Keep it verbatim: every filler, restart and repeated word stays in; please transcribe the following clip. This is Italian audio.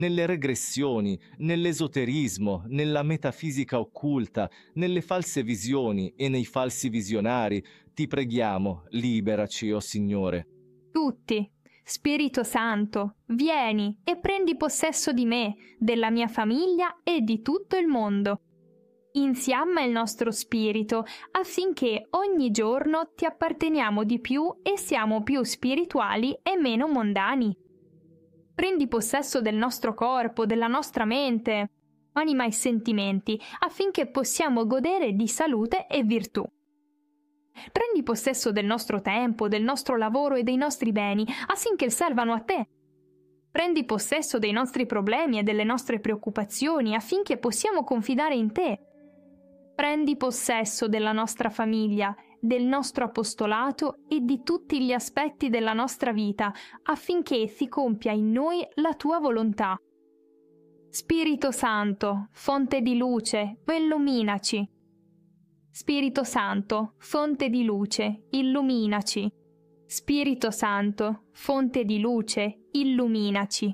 nelle regressioni, nell'esoterismo, nella metafisica occulta, nelle false visioni e nei falsi visionari. Ti preghiamo, liberaci, o Signore. Tutti. Spirito Santo, vieni e prendi possesso di me, della mia famiglia e di tutto il mondo. Infiamma il nostro spirito affinché ogni giorno ti apparteniamo di più e siamo più spirituali e meno mondani. Prendi possesso del nostro corpo, della nostra mente, anima e sentimenti, affinché possiamo godere di salute e virtù. Prendi possesso del nostro tempo, del nostro lavoro e dei nostri beni, affinché servano a te. Prendi possesso dei nostri problemi e delle nostre preoccupazioni, affinché possiamo confidare in te. Prendi possesso della nostra famiglia, del nostro apostolato e di tutti gli aspetti della nostra vita, affinché si compia in noi la tua volontà. Spirito Santo, fonte di luce, illuminaci. Spirito Santo, fonte di luce, illuminaci. Spirito Santo, fonte di luce, illuminaci.